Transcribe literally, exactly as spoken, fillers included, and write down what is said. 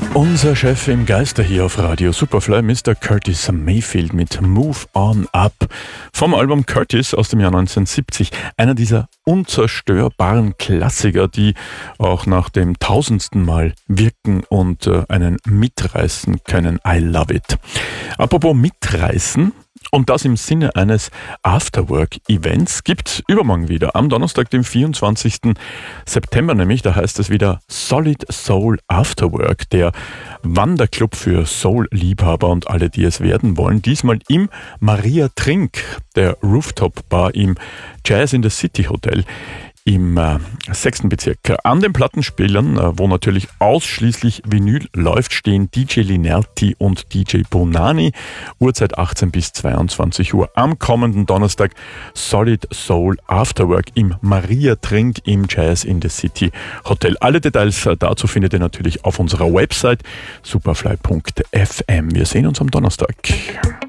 Unser Chef im Geiste hier auf Radio Superfly, Mister Curtis Mayfield mit Move On Up vom Album Curtis aus dem Jahr neunzehnhundertsiebzig. Einer dieser unzerstörbaren Klassiker, die auch nach dem tausendsten Mal wirken und äh, einen mitreißen können. I love it. Apropos mitreißen, und das im Sinne eines Afterwork-Events gibt's übermorgen wieder. Am Donnerstag, dem vierundzwanzigsten September nämlich, da heißt es wieder Solid Soul Afterwork, der Wanderclub für Soul-Liebhaber und alle, die es werden wollen. Diesmal im Maria Trink, der Rooftop-Bar im Jazz in the City Hotel im äh, sechsten Bezirk. An den Plattenspielern, äh, wo natürlich ausschließlich Vinyl läuft, stehen D J Linerti und D J Bonani. Uhrzeit achtzehn bis zweiundzwanzig Uhr. Am kommenden Donnerstag Solid Soul Afterwork im Maria Trink im Jazz in the City Hotel. Alle Details äh, dazu findet ihr natürlich auf unserer Website superfly punkt f m. Wir sehen uns am Donnerstag.